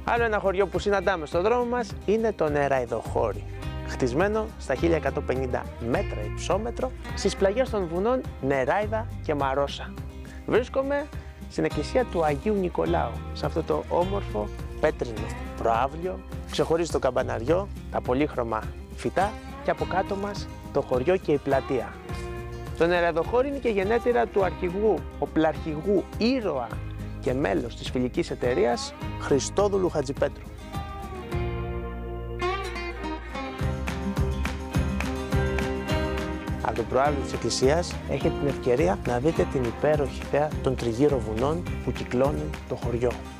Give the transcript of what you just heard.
Άλλο ένα χωριό που συναντάμε στον δρόμο μας είναι το Νεραϊδοχώρι. Χτισμένο στα 1150 μέτρα υψόμετρο στις πλαγιές των βουνών Νεράιδα και Μαρόσα. Βρίσκομαι στην εκκλησία του Αγίου Νικολάου, σε αυτό το όμορφο πέτρινο προαύλιο. Ξεχωρίζει το καμπαναριό, τα πολύχρωμα φυτά και από κάτω μας το χωριό και η πλατεία. Το Νεραϊδοχώρι είναι και γενέτειρα του αρχηγού, οπλαρχηγού, ήρωα και μέλος της φιλικής εταιρείας Χριστόδουλου Χατζηπέτρου. Από το προαύλιο της εκκλησίας έχετε την ευκαιρία να δείτε την υπέροχη θέα των τριγύρω βουνών που κυκλώνουν το χωριό.